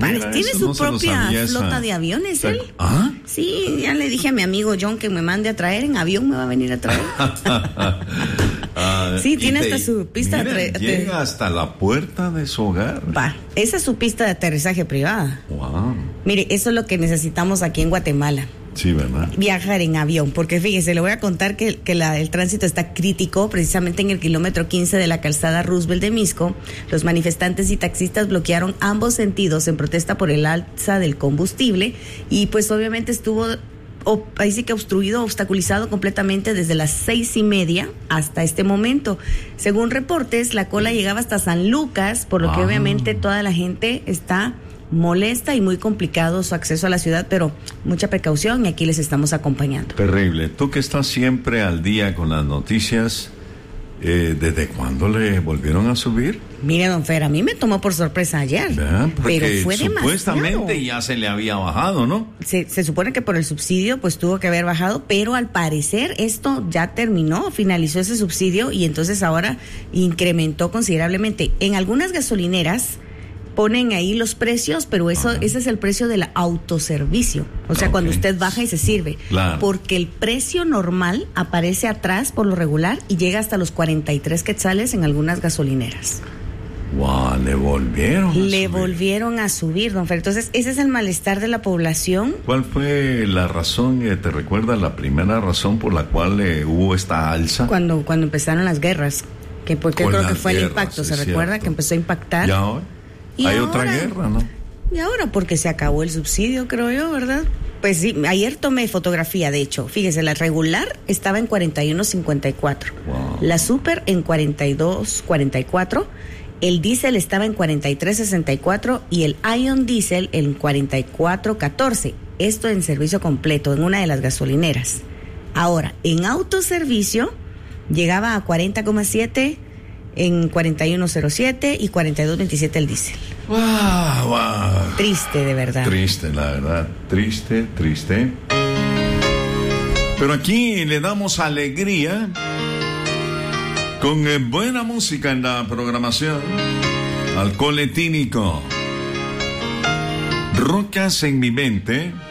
Tiene su propia flota de aviones, él. ¿Ah? Sí, ya le dije a mi amigo John que me mande a traer, en avión me va a venir a traer. Sí, tiene hasta su pista llega hasta la puerta de su hogar. Va, esa es su pista de aterrizaje privada. Wow. Mire, eso es lo que necesitamos aquí en Guatemala. Sí, ¿verdad? Viajar en avión, porque fíjese, le voy a contar que el tránsito está crítico, precisamente en el kilómetro 15 de la calzada Roosevelt de Misco. Los manifestantes y taxistas bloquearon ambos sentidos en protesta por el alza del combustible y pues obviamente estuvo ahí sí que obstaculizado completamente desde las 6:30 hasta este momento. Según reportes, la cola llegaba hasta San Lucas, por lo que obviamente toda la gente está molesta y muy complicado su acceso a la ciudad, pero mucha precaución y aquí les estamos acompañando. Terrible. Tú que estás siempre al día con las noticias, ¿desde cuándo le volvieron a subir? Mire, don Fer, a mí me tomó por sorpresa ayer, pero fue demasiado. Supuestamente ya se le había bajado, ¿no? Se supone que por el subsidio pues tuvo que haber bajado, pero al parecer esto ya terminó, finalizó ese subsidio y entonces ahora incrementó considerablemente. En algunas gasolineras ponen ahí los precios, pero ese es el precio del autoservicio. O sea, cuando usted baja y se sirve. Claro. Porque el precio normal aparece atrás por lo regular y llega hasta los 43 quetzales en algunas gasolineras. Wow, le volvieron a subir, don Fer. Entonces, ese es el malestar de la población. ¿Cuál fue la razón, te recuerdas la primera razón por la cual hubo esta alza? Cuando empezaron las guerras, porque creo que fue el impacto, ¿se recuerda? Que empezó a impactar. ¿Y ahora? Hay otra guerra, ¿no? Y ahora porque se acabó el subsidio, creo yo, ¿verdad? Pues sí, ayer tomé fotografía, de hecho. Fíjese, la regular estaba en 41.54. Wow. La super en 42.44. El diésel estaba en 43.64 y el Ion Diesel en 44.14. Esto en servicio completo, en una de las gasolineras. Ahora, en autoservicio llegaba a 40.7 en 41.07 y 42.27 el diésel. Wow. Triste, de verdad. Triste, la verdad. Triste. Pero aquí le damos alegría con buena música en la programación. Alcohol etílico. Rocas en mi mente.